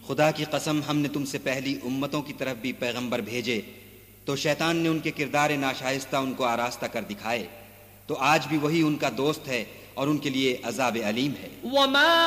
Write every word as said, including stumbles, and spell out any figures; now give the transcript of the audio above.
खुदा की कसम, हमने तुमसे पहली उम्मतों की तरफ भी पैगंबर भेजे, तो शैतान ने उनके किरदार नाशाइस्ता उनको आरास्ता कर दिखाए, तो आज भी वही उनका दोस्त है और उनके लिए अजाब अलीम है।